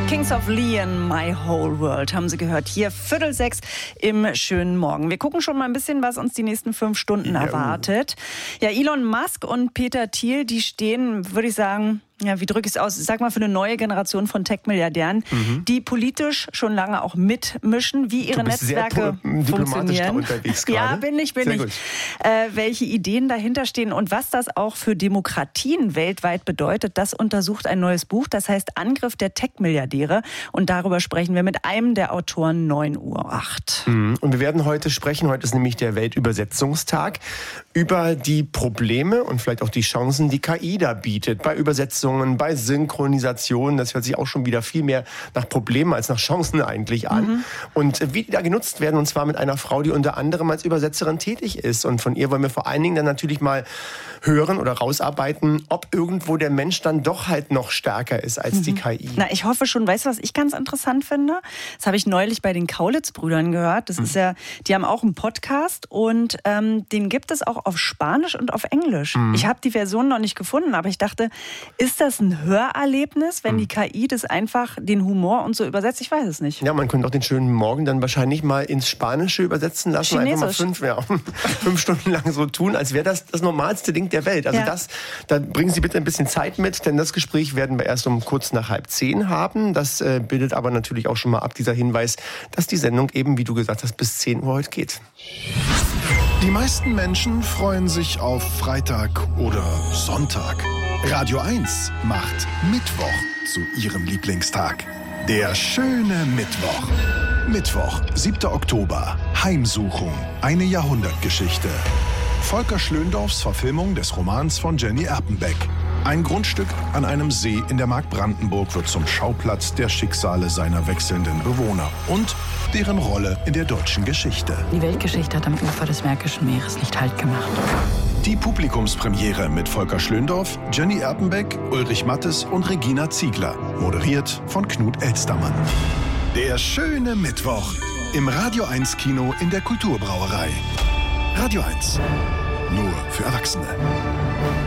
Kings of Leon, My Whole World, haben Sie gehört. Hier 5:45 im schönen Morgen. Wir gucken schon mal ein bisschen, was uns die nächsten 5 Stunden erwartet. Ja, Elon Musk und Peter Thiel, die stehen, würde ich sagen, ja, wie drücke ich es aus? Sag mal, für eine neue Generation von Tech-Milliardären, die politisch schon lange auch mitmischen, wie ihre Netzwerke funktionieren. Unterwegs ja, bin ich. Welche Ideen dahinter stehen und was das auch für Demokratien weltweit bedeutet, das untersucht ein neues Buch. Das heißt Angriff der Tech-Milliardäre. Und darüber sprechen wir mit einem der Autoren 9:08 Uhr. Und wir werden heute sprechen, heute ist nämlich der Weltübersetzungstag, über die Probleme und vielleicht auch die Chancen, die KI da bietet bei Übersetzungen, bei Synchronisation. Das hört sich auch schon wieder viel mehr nach Problemen als nach Chancen eigentlich an. Und wie die da genutzt werden, und zwar mit einer Frau, die unter anderem als Übersetzerin tätig ist. Und von ihr wollen wir vor allen Dingen dann natürlich mal hören oder rausarbeiten, ob irgendwo der Mensch dann doch halt noch stärker ist als die KI. Na, ich hoffe schon. Weißt du, was ich ganz interessant finde? Das habe ich neulich bei den Kaulitz-Brüdern gehört. Das ist ja, die haben auch einen Podcast und den gibt es auch auf Spanisch und auf Englisch. Ich habe die Version noch nicht gefunden, aber ich dachte, ist das ein Hörerlebnis, wenn die KI das einfach den Humor und so übersetzt? Ich weiß es nicht. Ja, man könnte auch den schönen Morgen dann wahrscheinlich mal ins Spanische übersetzen lassen. Chinesisch. Einfach mal 5 Stunden lang so tun, als wäre das das normalste Ding der Welt. Also da bringen Sie bitte ein bisschen Zeit mit, denn das Gespräch werden wir erst um kurz nach 9:30 haben. Das bildet aber natürlich auch schon mal ab, dieser Hinweis, dass die Sendung eben, wie du gesagt hast, bis 10 Uhr heute geht. Die meisten Menschen freuen sich auf Freitag oder Sonntag. Radio 1 macht Mittwoch zu ihrem Lieblingstag. Der schöne Mittwoch. Mittwoch, 7. Oktober. Heimsuchung. Eine Jahrhundertgeschichte. Volker Schlöndorffs Verfilmung des Romans von Jenny Erpenbeck. Ein Grundstück an einem See in der Mark Brandenburg wird zum Schauplatz der Schicksale seiner wechselnden Bewohner und deren Rolle in der deutschen Geschichte. Die Weltgeschichte hat am Ufer des Märkischen Meeres nicht Halt gemacht. Die Publikumspremiere mit Volker Schlöndorff, Jenny Erpenbeck, Ulrich Mattes und Regina Ziegler. Moderiert von Knut Elstermann. Der schöne Mittwoch im Radio 1 Kino in der Kulturbrauerei. Radio 1. Nur für Erwachsene.